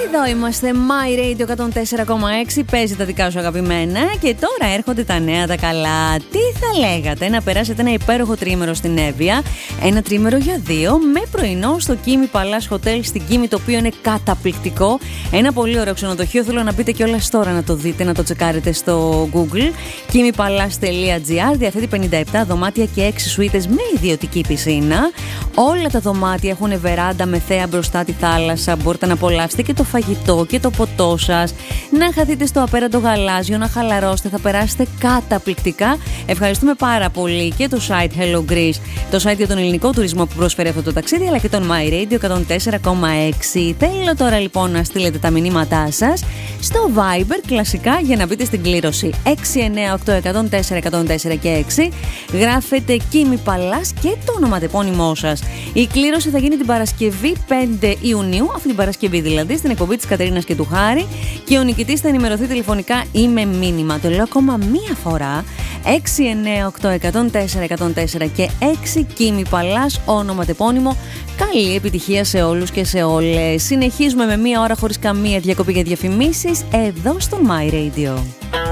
Εδώ είμαστε, My Radio 104,6. Παίζει τα δικά σου αγαπημένα. Και τώρα έρχονται τα νέα τα καλά. Τι θα λέγατε να περάσετε ένα υπέροχο τρίμερο στην Εύβοια? Ένα τρίμερο για δύο, με πρωινό στο Kimi Palace Hotel στην Kimi, το οποίο είναι καταπληκτικό. Ένα πολύ ωραίο ξενοδοχείο. Θέλω να μπείτε κιόλας τώρα να το δείτε, να το τσεκάρετε στο Google. KimiPalace.gr. Διαθέτει 57 δωμάτια και 6 σουίτες με ιδιωτική πισίνα. Όλα τα δωμάτια έχουν βεράντα με θέα μπροστά τη θάλασσα. Μπορείτε να απολαύσετε και το φαγητό και το ποτό σας, να χαθείτε στο απέραντο γαλάζιο, να χαλαρώσετε, θα περάσετε καταπληκτικά. Ευχαριστούμε πάρα πολύ και το site Hello Greece, το site για τον ελληνικό τουρισμό που προσφέρει αυτό το ταξίδι, αλλά και τον My Radio 104,6. Θέλω τώρα λοιπόν να στείλετε τα μηνύματά σας στο Viber κλασικά για να μπείτε στην κλήρωση 698-104-104 και 6. Γράφετε Kimi Palace και το ονοματεπώνυμό σας. Η κλήρωση θα γίνει την Παρασκευή 5 Ιουνίου, αυτή την Παρασκευή δηλαδή, στην εκπομπή της Κατερίνας και του Χάρη, και ο νικητής θα ενημερωθεί τηλεφωνικά ή με μήνυμα. Το λέω ακόμα μία φορά. 698-104-104 και 6. Kimi Palace, ονοματεπώνυμο. Καλή επιτυχία σε όλους και σε όλες. Συνεχίζουμε με μία ώρα χωρίς καμία διακοπή για διαφημίσεις εδώ στο My Radio.